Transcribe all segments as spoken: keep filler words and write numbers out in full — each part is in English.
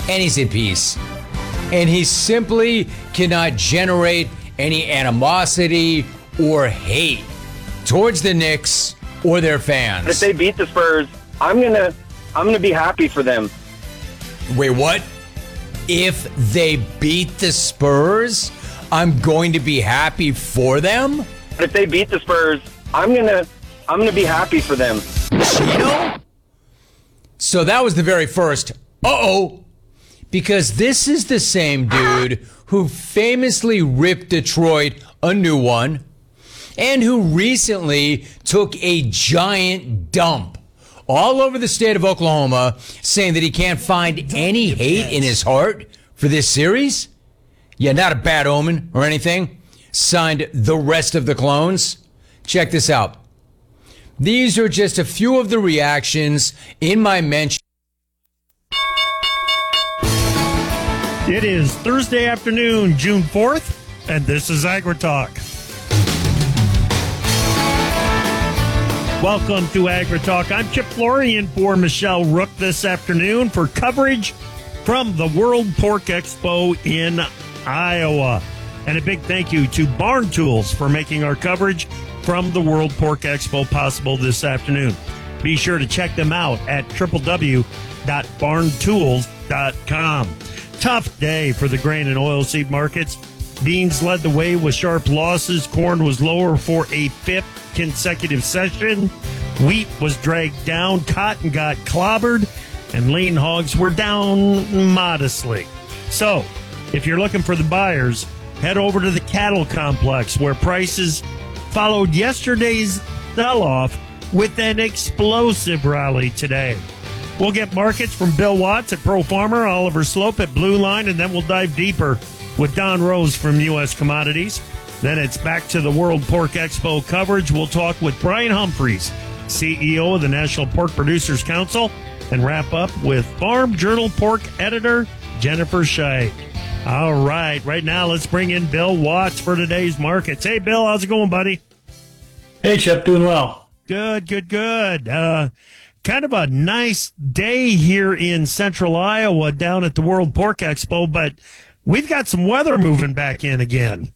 and he's at peace. And he simply cannot generate any animosity or hate towards the Knicks or their fans. If they beat the Spurs, I'm gonna, I'm gonna be happy for them. Wait, what? If they beat the Spurs, I'm going to be happy for them? If they beat the Spurs, I'm gonna, I'm gonna be happy for them. Cheeto? So that was the very first uh-oh, because this is the same dude who famously ripped Detroit a new one and who recently took a giant dump all over the state of Oklahoma, saying that he can't find any hate in his heart for this series. Yeah, not a bad omen or anything. Signed the rest of the clones. Check this out. These are just a few of the reactions in my mention. It is Thursday afternoon, June fourth, and this is Agri Talk. Welcome to Agri Talk. I'm Chip Florian for Michelle Rook this afternoon for coverage from the World Pork Expo in Iowa. And a big thank you to Barn Tools for making our coverage from the World Pork Expo possible this afternoon. Be sure to check them out at w w w dot barn tools dot com. Tough day for the grain and oilseed markets. Beans led the way with sharp losses. Corn was lower for a fifth consecutive session. Wheat was dragged down. Cotton got clobbered. And lean hogs were down modestly. So, if you're looking for the buyers, head over to the cattle complex where prices followed yesterday's sell-off with an explosive rally today. We'll get markets from Bill Watts at Pro Farmer, Oliver Slope at Blue Line, and then we'll dive deeper with Don Rose from U S Commodities. Then it's back to the World Pork Expo coverage. We'll talk with Brian Humphreys, C E O of the National Pork Producers Council, and wrap up with Farm Journal Pork editor Jennifer Shea. All right, right now let's bring in Bill Watts for today's markets. Hey, Bill, how's it going, buddy? Hey, Chip, doing well. Good, good, good. Uh, kind of a nice day here in central Iowa down at the World Pork Expo, but we've got some weather moving back in again.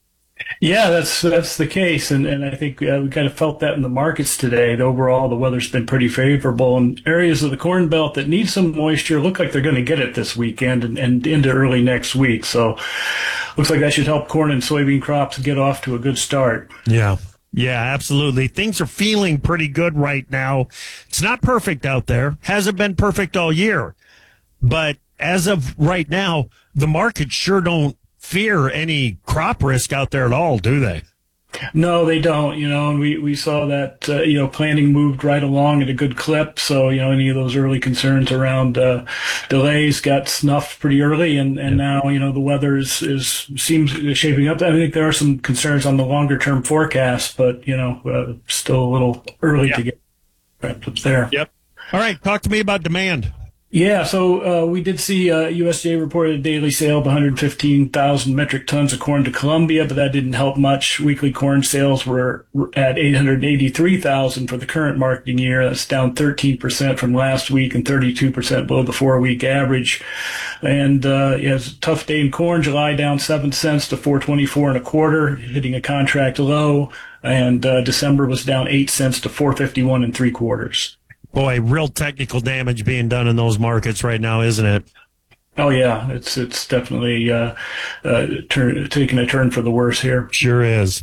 Yeah, that's that's the case, and, and I think uh, we kind of felt that in the markets today. Overall, the weather's been pretty favorable, and areas of the Corn Belt that need some moisture look like they're going to get it this weekend and, and into early next week. So looks like that should help corn and soybean crops get off to a good start. Yeah. Yeah, absolutely. Things are feeling pretty good right now. It's not perfect out there. Hasn't been perfect all year. But as of right now, the markets sure don't fear any crop risk out there at all, do they? No, they don't. You know, and we, we saw that, uh, you know, planting moved right along at a good clip. So, you know, any of those early concerns around uh, delays got snuffed pretty early. And, and now, you know, the weather is, is seems shaping up. I think there are some concerns on the longer term forecast, but, you know, uh, still a little early yeah. to get right up there. Yep. All right. Talk to me about demand. Yeah, so uh, we did see uh, U S D A reported a daily sale of one hundred fifteen thousand metric tons of corn to Colombia, but that didn't help much. Weekly corn sales were at eight hundred eighty-three thousand for the current marketing year. That's down thirteen percent from last week and thirty-two percent below the four-week average. And uh, yeah, it's a tough day in corn. July down seven cents to four twenty-four and a quarter, hitting a contract low. And uh, December was down eight cents to four fifty-one and three quarters. Boy, real technical damage being done in those markets right now, isn't it? Oh yeah, it's it's definitely uh, uh, turn, taking a turn for the worse here. Sure is.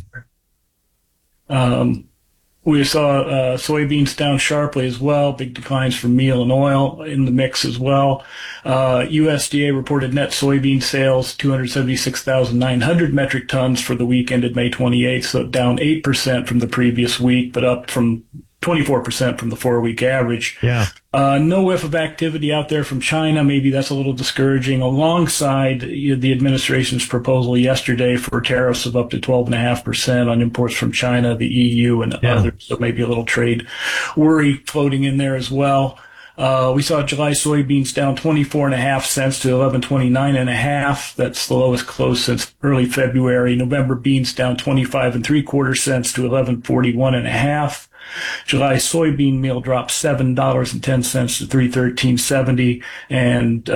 Um, we saw uh, soybeans down sharply as well. Big declines for meal and oil in the mix as well. Uh, U S D A reported net soybean sales two hundred seventy-six thousand nine hundred metric tons for the week ended May twenty-eighth, so down eight percent from the previous week, but up from twenty-four percent from the four-week average. Yeah. Uh, no whiff of activity out there from China. Maybe that's a little discouraging. Alongside you know, the administration's proposal yesterday for tariffs of up to twelve point five percent on imports from China, the E U, and yeah. others. So maybe a little trade worry floating in there as well. Uh, we saw July soybeans down twenty-four and a half cents to eleven twenty-nine and a half. That's the lowest close since early February. November beans down twenty-five and three quarter cents to eleven forty-one and a half. July soybean meal dropped seven dollars and ten cents to three thirteen seventy, and